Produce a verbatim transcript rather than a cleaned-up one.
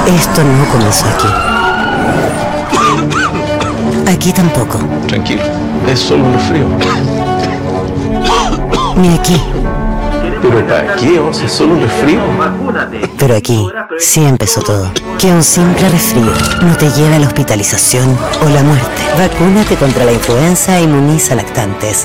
Esto no comenzó aquí. Aquí tampoco. Tranquilo, es solo un resfrío. Ni aquí. ¿Pero para qué? O sea, es solo un resfrío. Pero aquí sí empezó todo. Que un simple resfrío no te lleve a la hospitalización o la muerte. Vacúnate contra la influenza e inmuniza lactantes.